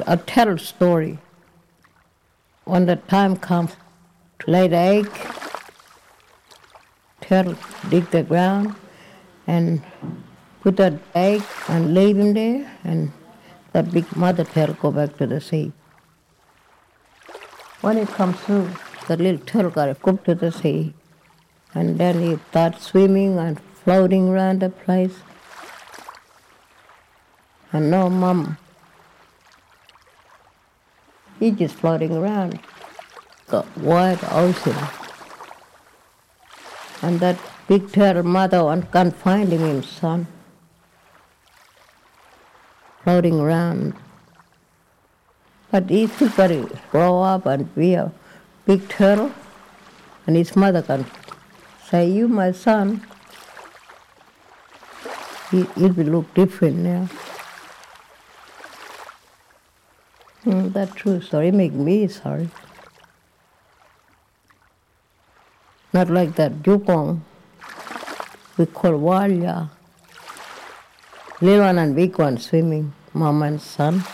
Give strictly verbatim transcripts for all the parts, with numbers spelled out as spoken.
a tell story. When the time comes to lay the egg, turtle dig the ground and put that egg and leave him there, and that big mother turtle go back to the sea. When it comes through, the little turtle got to go to the sea, and then he starts swimming and floating around the place. And no mom. He's just floating around the wide ocean. And that big turtle mother can't find him, his son, floating around. But he still got to grow up and be a big turtle, and his mother can say, "You, my son." He, it will look different now. Mm, that's true story. It make me sorry. Not like that dugong we call walya. Little one and big one swimming, mom and son.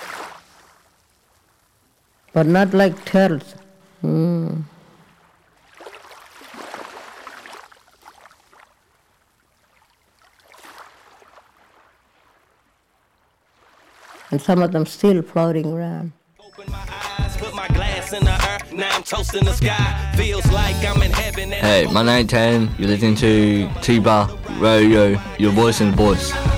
But not like turtles. Mm. And some of them still floating around. Open my eyes, put my glass in the earth, now I'm toasting the sky. Feels like I'm in heaven. Hey, my name's Tan. You're listening to T-Bar Radio, your voice and voice.